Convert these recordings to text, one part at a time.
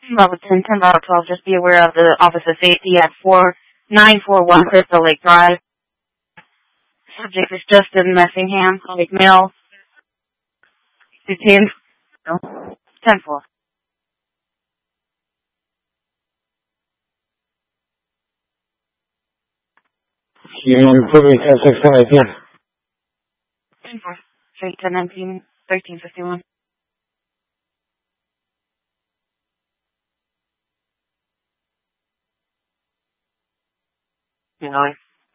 Bravo 10, 10 Bravo 12, just be aware of the Office of Safety at 4941 Crystal Lake Drive. Subject is Justin Messingham, male, detained, 10-4. You probably have 6 here. 10-4. Straight to 19, 1351. You know,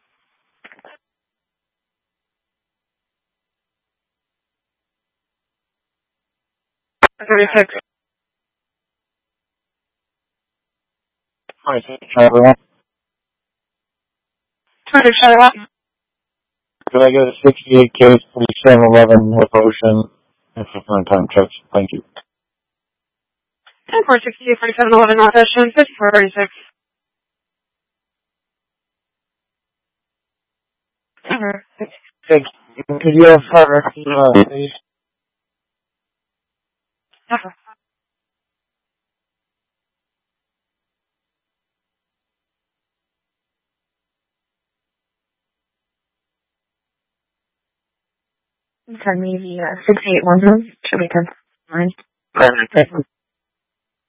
36. Hi, everyone. 26, shut it up. Could I get a 68 case, 4711 North Ocean, and 59 time checks? Thank you. 10-4, 68, 4711 North Ocean, 54, 36. Thank you. Could you have Trevor, please? Never. Okay, maybe 6811 should be 10. 9. Perfect.